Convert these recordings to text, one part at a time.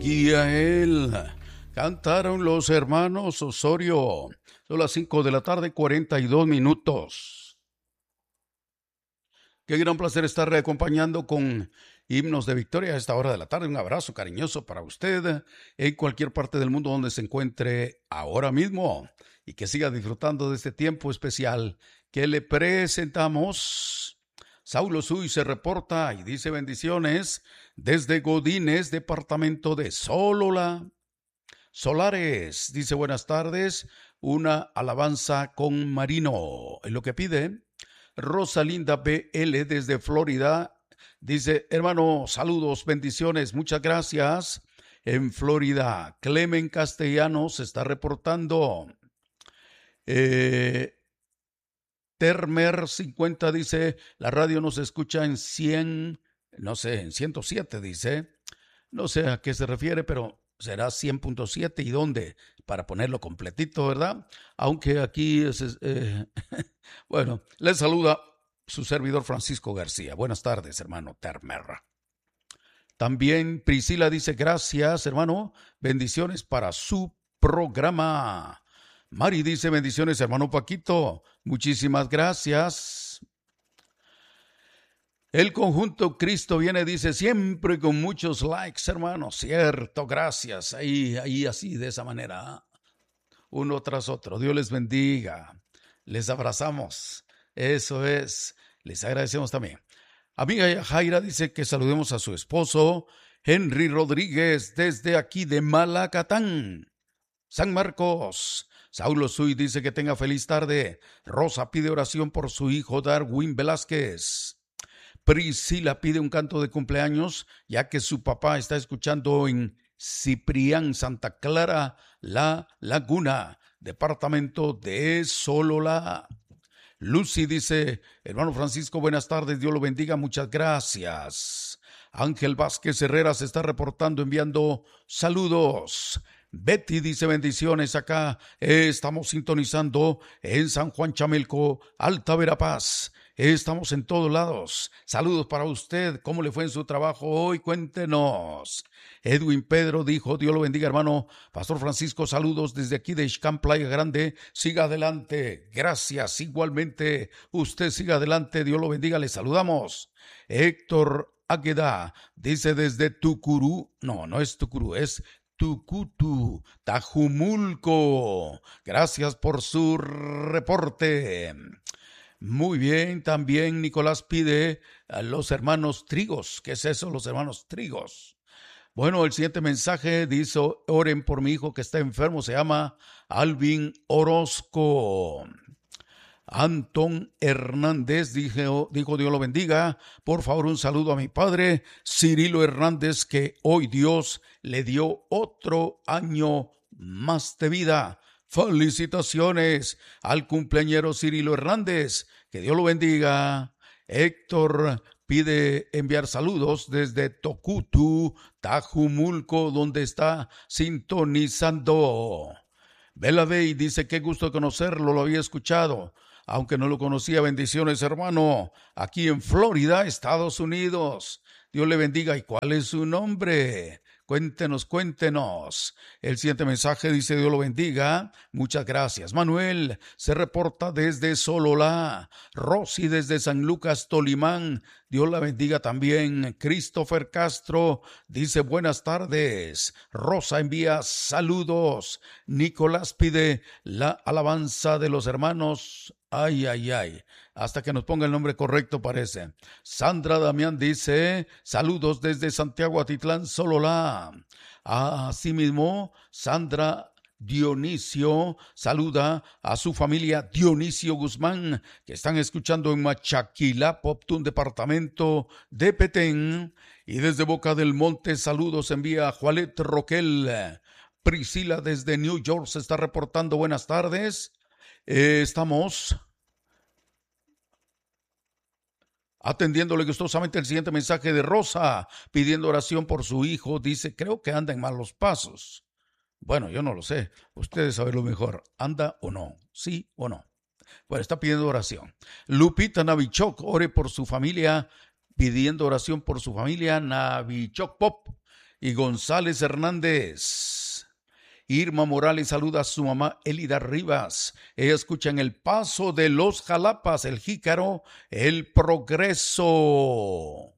seguí a él. Cantaron los hermanos Osorio. Son las 5 de la tarde, 42 minutos. Qué gran placer estar acompañando con himnos de victoria a esta hora de la tarde. Un abrazo cariñoso para usted en cualquier parte del mundo donde se encuentre ahora mismo. Y que siga disfrutando de este tiempo especial que le presentamos. Saulo Suy se reporta y dice bendiciones desde Godínez, departamento de Solola. Solares dice buenas tardes, una alabanza con Marino. Es lo que pide. Rosalinda BL desde Florida dice, hermano, saludos, bendiciones, muchas gracias. En Florida, Clemen Castellano se está reportando. Termer 50 dice, la radio nos escucha en 100, no sé, en 107 dice, no sé a qué se refiere, pero será 100.7 y dónde, para ponerlo completito, ¿verdad? Aunque aquí bueno, les saluda su servidor Francisco García. Buenas tardes, hermano Termer. También Priscila dice, gracias, hermano, bendiciones para su programa. Mari dice, bendiciones, hermano Paquito, muchísimas gracias. El conjunto Cristo viene, dice, siempre con muchos likes, hermano, cierto, gracias, ahí así, de esa manera, uno tras otro. Dios les bendiga, les abrazamos, eso es, les agradecemos también. Amiga Jaira dice que saludemos a su esposo, Henry Rodríguez, desde aquí de Malacatán, San Marcos. Saulo Suy dice que tenga feliz tarde. Rosa pide oración por su hijo Darwin Velázquez. Priscila pide un canto de cumpleaños, ya que su papá está escuchando en Ciprián, Santa Clara, La Laguna, departamento de Solola. Lucy dice, hermano Francisco, buenas tardes, Dios lo bendiga, muchas gracias. Ángel Vázquez Herrera se está reportando, enviando saludos. Betty dice bendiciones, acá estamos sintonizando en San Juan Chamelco, Alta Verapaz. Estamos en todos lados. Saludos para usted. ¿Cómo le fue en su trabajo hoy? Cuéntenos. Edwin Pedro dijo, Dios lo bendiga, hermano. Pastor Francisco, saludos desde aquí de Xcán, Playa Grande. Siga adelante. Gracias. Igualmente, usted siga adelante. Dios lo bendiga. Le saludamos. Héctor Águeda dice desde Tucurú. No es Tucurú, es Tucutu, Tajumulco. Gracias por su reporte. Muy bien, también Nicolás pide a los hermanos Trigos. ¿Qué es eso, los hermanos Trigos? Bueno, el siguiente mensaje dice, oren por mi hijo que está enfermo, se llama Alvin Orozco. Antón Hernández dijo Dios lo bendiga, por favor un saludo a mi padre Cirilo Hernández, que hoy Dios le dio otro año más de vida. Felicitaciones al cumpleañero Cirilo Hernández, que Dios lo bendiga. Héctor pide enviar saludos desde Tocutu, Tajumulco, donde está sintonizando. Bella Bey dice, qué gusto conocerlo, lo había escuchado, aunque no lo conocía. Bendiciones, hermano, aquí en Florida, Estados Unidos. Dios le bendiga. ¿Y cuál es su nombre? Cuéntenos. El siguiente mensaje dice, Dios lo bendiga. Muchas gracias. Manuel se reporta desde Solola. Rosy desde San Lucas, Tolimán. Dios la bendiga también. Christopher Castro dice, buenas tardes. Rosa envía saludos. Nicolás pide la alabanza de los hermanos. Ay. Hasta que nos ponga el nombre correcto parece. Sandra Damián dice, saludos desde Santiago Atitlán, Solola. Asimismo, Sandra Dionisio saluda a su familia Dionisio Guzmán, que están escuchando en Machaquila, Poptún, departamento de Petén. Y desde Boca del Monte, saludos envía a Jualet Roquel. Priscila desde New York se está reportando, buenas tardes. Estamos atendiéndole gustosamente el siguiente mensaje de Rosa, pidiendo oración por su hijo. Dice, creo que anda en malos pasos. Bueno, yo no lo sé. Ustedes saben lo mejor. ¿Anda o no? ¿Sí o no? Bueno, está pidiendo oración. Lupita Navichok, ore por su familia, pidiendo oración por su familia Navichok Pop. y González Hernández. Irma Morales saluda a su mamá Elida Rivas. Ella escucha en El Paso de los Jalapas, El Jícaro, El Progreso.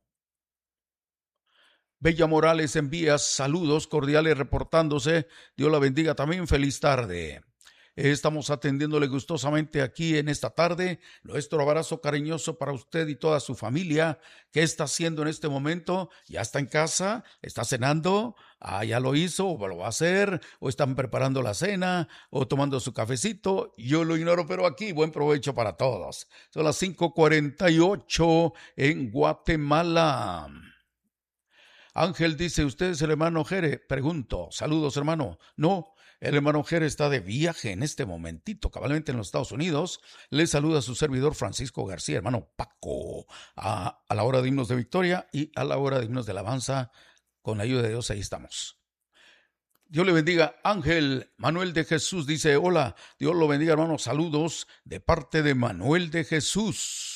Bella Morales envía saludos cordiales reportándose. Dios la bendiga también. Feliz tarde. Estamos atendiéndole gustosamente aquí en esta tarde. Nuestro abrazo cariñoso para usted y toda su familia. ¿Qué está haciendo en este momento? ¿Ya está en casa? ¿Está cenando? ¿Ya lo hizo o lo va a hacer? ¿O están preparando la cena? ¿O tomando su cafecito? Yo lo ignoro, pero aquí buen provecho para todos. Son las 5:48 en Guatemala. Ángel dice, ¿usted es el hermano Jere? Pregunto, saludos hermano. No, el hermano Jere está de viaje en este momentito, cabalmente en los Estados Unidos. Le saluda a su servidor Francisco García, hermano Paco, a la hora de himnos de victoria y a la hora de himnos de alabanza. Con la ayuda de Dios ahí estamos. Dios le bendiga. Ángel Manuel de Jesús dice, hola, Dios lo bendiga hermano, saludos de parte de Manuel de Jesús.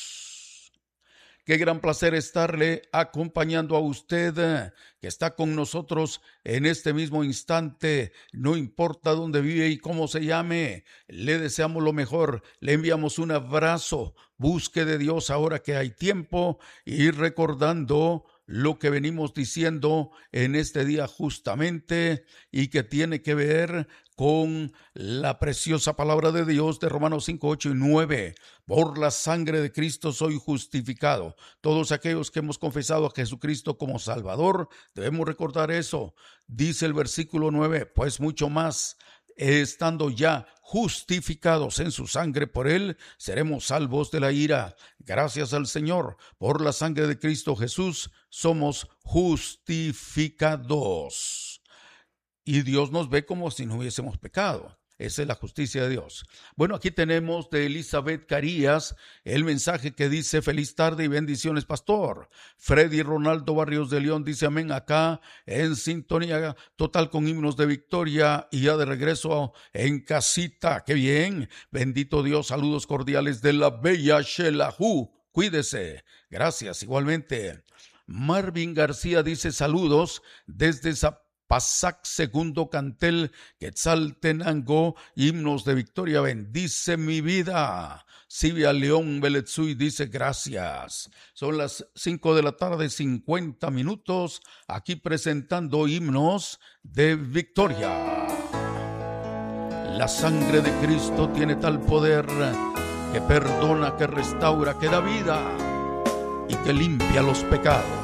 Qué gran placer estarle acompañando a usted, que está con nosotros en este mismo instante. No importa dónde vive y cómo se llame, le deseamos lo mejor. Le enviamos un abrazo. Busque de Dios ahora que hay tiempo y recordando lo que venimos diciendo en este día justamente y que tiene que ver con la preciosa palabra de Dios de Romanos 5, 8 y 9. Por la sangre de Cristo soy justificado. Todos aquellos que hemos confesado a Jesucristo como Salvador, debemos recordar eso. Dice el versículo 9, pues mucho más, estando ya justificados en su sangre por él, seremos salvos de la ira. Gracias al Señor, por la sangre de Cristo Jesús, somos justificados. Y Dios nos ve como si no hubiésemos pecado. Esa es la justicia de Dios. Bueno, aquí tenemos de Elizabeth Carías el mensaje que dice, feliz tarde y bendiciones, pastor. Freddy Ronaldo Barrios de León dice, amén, acá en sintonía total con himnos de victoria y ya de regreso en casita. ¡Qué bien! Bendito Dios, saludos cordiales de la bella Xelajú. Cuídese. Gracias, igualmente. Marvin García dice, saludos desde Pasac, Segundo Cantel, Quetzaltenango, himnos de victoria, bendice mi vida. Silvia León Beletzuy dice gracias. Son las 5 de la tarde, 50 minutos, aquí presentando himnos de victoria. La sangre de Cristo tiene tal poder que perdona, que restaura, que da vida y que limpia los pecados.